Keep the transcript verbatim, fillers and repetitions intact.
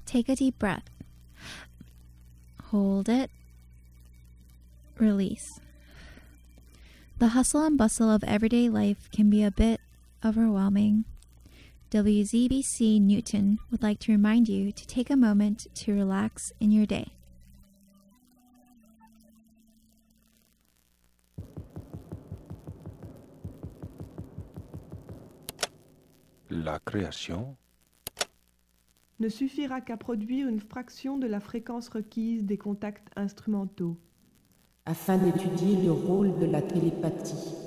Take a deep breath. Hold it. Release. The hustle and bustle of everyday life can be a bit overwhelming. W Z B C Newton would like to remind you to take a moment to relax in your day. La création ne suffira qu'à produire une fraction de la fréquence requise des contacts instrumentaux. Afin d'étudier le rôle de la télépathie.